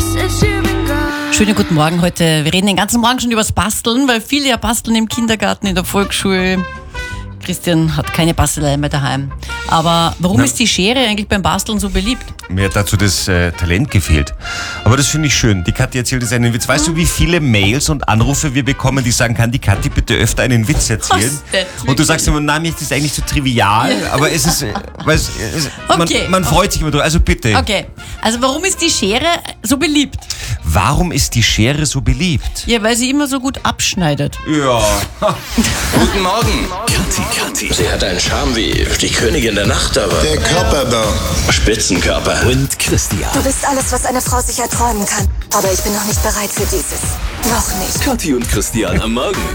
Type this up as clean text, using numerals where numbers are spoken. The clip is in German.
Schönen guten Morgen heute. Wir reden den ganzen Morgen schon übers Basteln, weil viele ja basteln im Kindergarten, in der Volksschule. Christian hat keine Bastelei mehr daheim. Aber warum ist die Schere eigentlich beim Basteln so beliebt? Mir hat dazu das Talent gefehlt. Aber das finde ich schön. Die Kathi erzählt jetzt einen Witz. Weißt du, wie viele Mails und Anrufe wir bekommen, die sagen, kann die Kathi bitte öfter einen Witz erzählen? Und du sagst immer, nein, mir ist das eigentlich so trivial, aber es ist, Okay. man freut sich immer drüber. Also bitte. Okay, also warum ist die Schere so beliebt? Warum ist die Schere so beliebt? Ja, weil sie immer so gut abschneidet. Ja. Guten Morgen. Kathi. Sie hat einen Charme wie die Königin der Nacht, aber... Der Körper da. Spitzenkörper. Und Christian. Du bist alles, was eine Frau sich erträumen kann. Aber ich bin noch nicht bereit für dieses. Noch nicht. Kathi und Christian am Morgen.